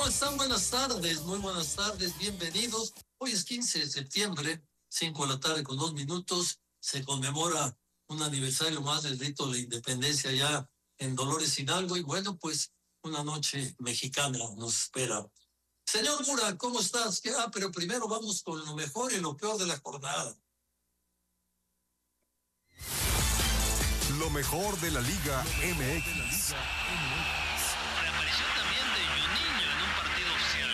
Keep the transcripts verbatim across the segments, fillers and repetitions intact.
están? Buenas tardes, muy buenas tardes, bienvenidos. Hoy es quince de septiembre, cinco de la tarde con dos minutos. Se conmemora un aniversario más del rito de la independencia ya en Dolores Hidalgo. Y bueno, pues una noche mexicana nos espera. Señor Mura, ¿cómo estás? ¿Qué? Ah, pero primero vamos con lo mejor y lo peor de la jornada. Lo mejor de la Liga M X. Reaparición también de Juninho en un partido oficial,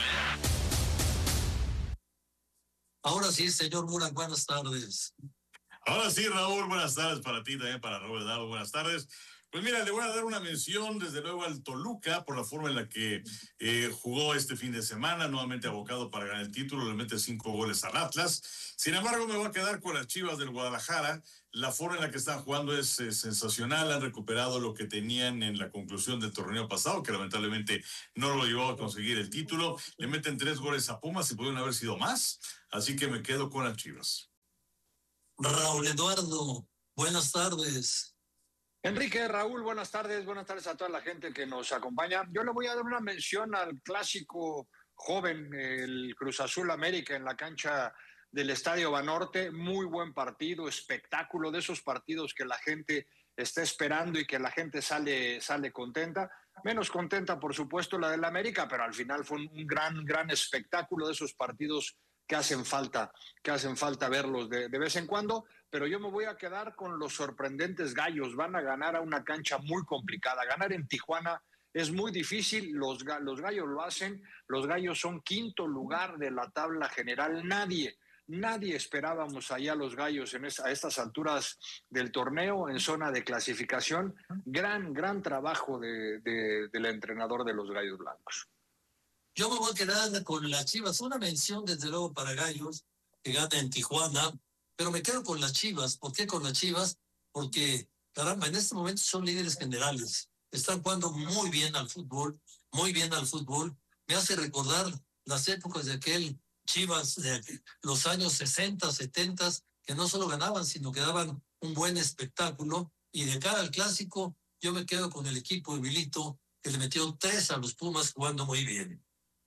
¿eh? Ahora sí, señor Mura, buenas tardes. Ahora sí, Raúl, buenas tardes para ti, también para Robert Dado, buenas tardes. Pues mira, le voy a dar una mención desde luego al Toluca por la forma en la que eh, jugó este fin de semana, nuevamente abocado para ganar el título, le mete cinco goles al Atlas. Sin embargo, me voy a quedar con las Chivas del Guadalajara. La forma en la que están jugando es eh, sensacional, han recuperado lo que tenían en la conclusión del torneo pasado, que lamentablemente no lo llevó a conseguir el título. Le meten tres goles a Pumas y pudieron haber sido más, así que me quedo con las Chivas. Raúl Eduardo, buenas tardes. Enrique, Raúl, buenas tardes, buenas tardes a toda la gente que nos acompaña. Yo le voy a dar una mención al clásico joven, el Cruz Azul América en la cancha del Estadio Banorte. Muy buen partido, espectáculo, de esos partidos que la gente está esperando y que la gente sale, sale contenta. Menos contenta, por supuesto, la del América, pero al final fue un gran, gran espectáculo de esos partidos que hacen falta, que hacen falta verlos de, de vez en cuando, pero yo me voy a quedar con los sorprendentes Gallos. Van a ganar a una cancha muy complicada. Ganar en Tijuana es muy difícil, los, los Gallos lo hacen, los Gallos son quinto lugar de la tabla general. Nadie, nadie esperábamos allá a los Gallos en esa, a estas alturas del torneo, en zona de clasificación. Gran, gran trabajo de, de, del entrenador de los Gallos Blancos. Yo me voy a quedar con las Chivas. Una mención, desde luego, para Gallos, que gana en Tijuana, pero me quedo con las Chivas. ¿Por qué con las Chivas? Porque, caramba, en este momento son líderes generales. Están jugando muy bien al fútbol, muy bien al fútbol. Me hace recordar las épocas de aquel Chivas de los años sesenta, setenta, que no solo ganaban, sino que daban un buen espectáculo. Y de cara al clásico, yo me quedo con el equipo de Milito, que le metió tres a los Pumas jugando muy bien.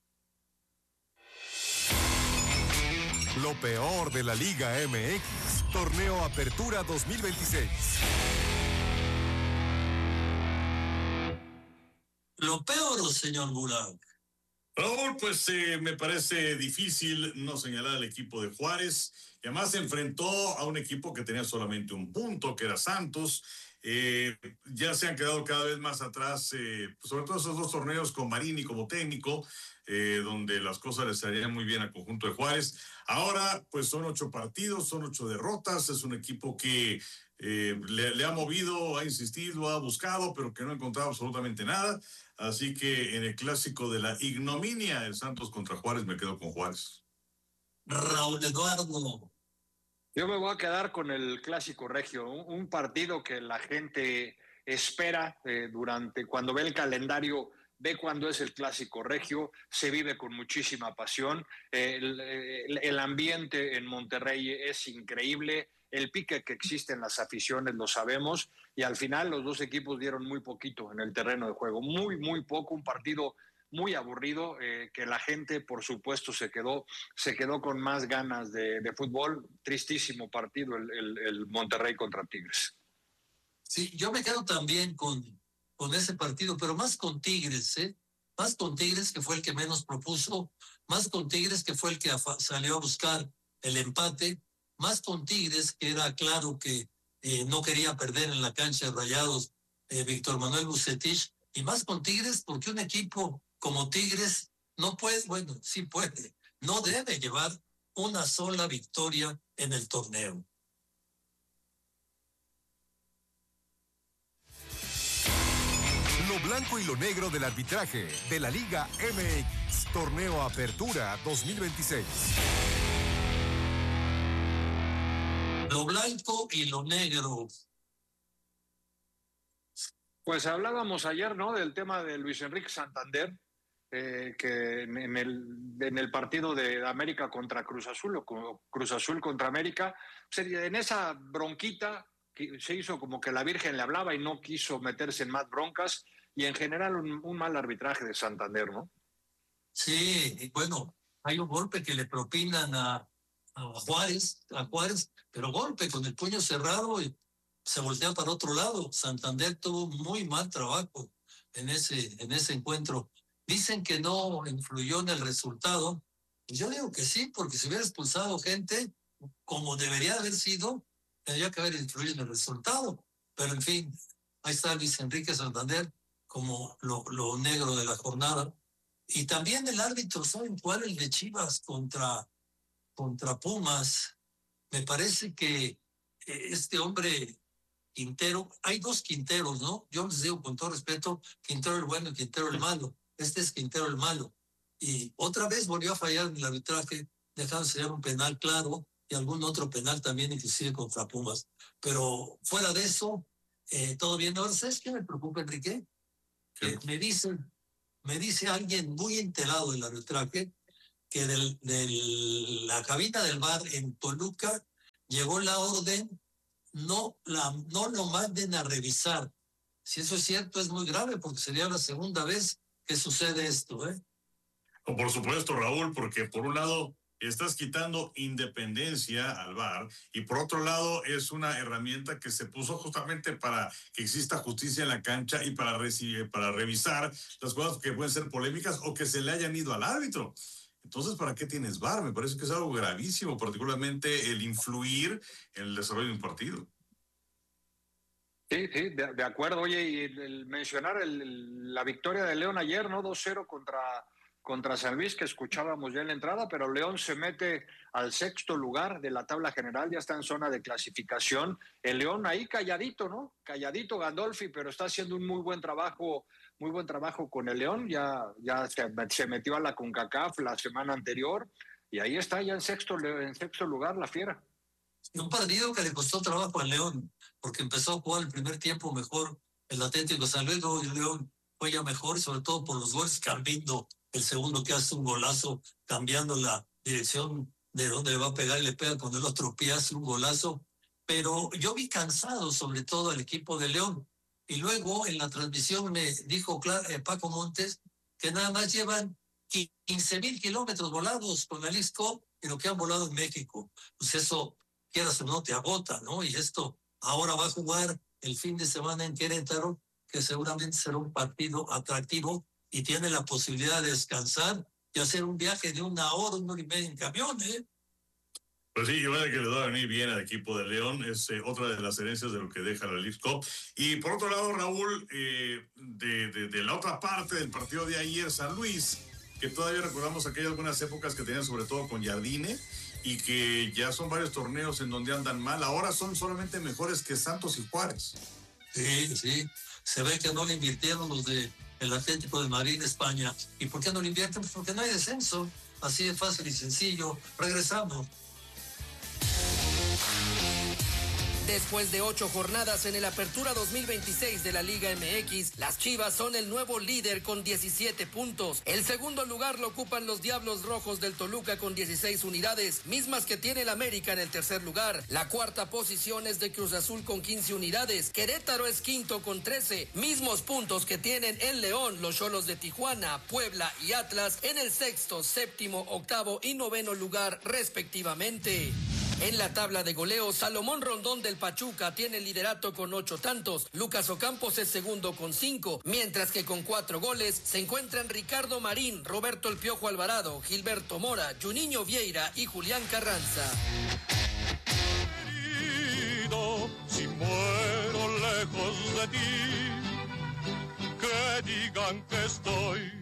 Lo peor de la Liga M X, Torneo Apertura dos mil veintiséis. Lo peor, señor Burak. Raúl, pues eh, me parece difícil no señalar al equipo de Juárez, y además se enfrentó a un equipo que tenía solamente un punto, que era Santos. Eh, ya se han quedado cada vez más atrás, eh, sobre todo esos dos torneos con Marini como técnico, eh, donde las cosas les salían muy bien al conjunto de Juárez. Ahora, pues son ocho partidos, son ocho derrotas, es un equipo que eh, le, le ha movido, ha insistido, ha buscado, pero que no ha encontrado absolutamente nada. Así que en el clásico de la ignominia, el Santos contra Juárez, me quedo con Juárez. Raúl Eduardo. Yo me voy a quedar con el clásico regio, un, un partido que la gente espera eh, durante, cuando ve el calendario, ve cuando es el clásico regio, se vive con muchísima pasión. Eh, el, el, el ambiente en Monterrey es increíble, el pique que existe en las aficiones lo sabemos, y al final los dos equipos dieron muy poquito en el terreno de juego, muy, muy poco, un partido muy aburrido, eh, que la gente, por supuesto, se quedó, se quedó con más ganas de, de fútbol. Tristísimo partido el, el, el Monterrey contra Tigres. Sí, yo me quedo también con, con ese partido, pero más con Tigres, ¿eh? Más con Tigres, que fue el que menos propuso, más con Tigres, que fue el que salió a buscar el empate, más con Tigres, que era claro que eh, no quería perder en la cancha de Rayados eh, Víctor Manuel Bucetich, y más con Tigres porque un equipo como Tigres no puede, bueno, sí puede, no debe llevar una sola victoria en el torneo. Lo blanco y lo negro del arbitraje de la Liga M X, Torneo Apertura dos mil veintiséis. Lo blanco y lo negro. Pues hablábamos ayer, ¿no?, del tema de Luis Enrique Santander, eh, que en el, en el partido de América contra Cruz Azul, o Cruz Azul contra América, en esa bronquita que se hizo como que la Virgen le hablaba y no quiso meterse en más broncas, y en general un, un mal arbitraje de Santander, ¿no? Sí, y bueno, hay un golpe que le propinan a, a Juárez, a Juárez, pero golpe con el puño cerrado y se voltea para otro lado. Santander tuvo muy mal trabajo en ese, en ese encuentro. Dicen que no influyó en el resultado. Yo digo que sí, porque si hubiera expulsado gente, como debería haber sido, tendría que haber influido en el resultado. Pero en fin, ahí está Luis Enrique Santander como lo, lo negro de la jornada. Y también el árbitro, ¿saben cuál? El de Chivas contra, contra Pumas. Me parece que este hombre Quintero, hay dos Quinteros, ¿no? Yo les digo con todo respeto, Quintero el bueno y Quintero el malo. Este es Quintero el malo. Y otra vez volvió a fallar en el arbitraje, dejando de ser un penal claro y algún otro penal también, inclusive contra Pumas. Pero fuera de eso, eh, todo bien. Ahora, ¿sabes qué me preocupa, Enrique? Eh, me dicen, me dice alguien muy enterado del arbitraje que del, de la cabina del V A R en Toluca llegó la orden, no, la, no lo manden a revisar. Si eso es cierto, es muy grave porque sería la segunda vez que sucede esto, ¿eh? O por supuesto, Raúl, porque por un lado estás quitando independencia al V A R y por otro lado es una herramienta que se puso justamente para que exista justicia en la cancha y para, recibir, para revisar las cosas que pueden ser polémicas o que se le hayan ido al árbitro. Entonces, ¿para qué tienes V A R? Me parece que es algo gravísimo, particularmente el influir en el desarrollo de un partido. Sí, sí, de, de acuerdo. Oye, y el, el mencionar el, la victoria de León ayer, ¿no? dos cero contra, contra San Luis, que escuchábamos ya en la entrada, pero León se mete al sexto lugar de la tabla general, ya está en zona de clasificación. El León ahí calladito, ¿no? Calladito Gandolfi, pero está haciendo un muy buen trabajo, muy buen trabajo con el León. Ya, ya se, se metió a la CONCACAF la semana anterior y ahí está ya en sexto, en sexto lugar la Fiera. Un partido que le costó trabajo al León, porque empezó a jugar el primer tiempo mejor el Atlético San Luis, y el León fue ya mejor, sobre todo por los goles. Cambindo, el segundo que hace un golazo, cambiando la dirección de dónde va a pegar y le pega con el otro pie, hace un golazo. Pero yo vi cansado sobre todo al equipo de León. Y luego en la transmisión me dijo eh, Paco Montes que nada más llevan quince mil kilómetros volados con la Lisco y lo que han volado en México. Pues eso, quieras o no, te agota, ¿no? Y esto ahora va a jugar el fin de semana en Querétaro, que seguramente será un partido atractivo y tiene la posibilidad de descansar y hacer un viaje de una hora, una hora y media en camión, ¿eh? Pues sí, yo creo que le va a venir bien al equipo de León, es eh, otra de las herencias de lo que deja la Leagues Cup. Y por otro lado, Raúl, eh, de, de, de la otra parte del partido de ayer, San Luis, que todavía recordamos aquellas algunas épocas que tenían sobre todo con Jardine, y que ya son varios torneos en donde andan mal, ahora son solamente mejores que Santos y Juárez. Sí, sí, se ve que no le invirtieron los de el Atlético de Madrid de España. ¿Y por qué no le invierten? Pues porque no hay descenso, así de fácil y sencillo. Regresamos. Después de ocho jornadas en el Apertura dos mil veintiséis de la Liga M X, las Chivas son el nuevo líder con diecisiete puntos. El segundo lugar lo ocupan los Diablos Rojos del Toluca con dieciséis unidades, mismas que tiene el América en el tercer lugar. La cuarta posición es de Cruz Azul con quince unidades. Querétaro es quinto con trece, mismos puntos que tienen en León los Xolos de Tijuana, Puebla y Atlas en el sexto, séptimo, octavo y noveno lugar respectivamente. En la tabla de goleo, Salomón Rondón del Pachuca tiene el liderato con ocho tantos, Lucas Ocampos es segundo con cinco, mientras que con cuatro goles se encuentran Ricardo Marín, Roberto El Piojo Alvarado, Gilberto Mora, Juninho Vieira y Julián Carranza. Querido, si muero lejos de ti, que digan que estoy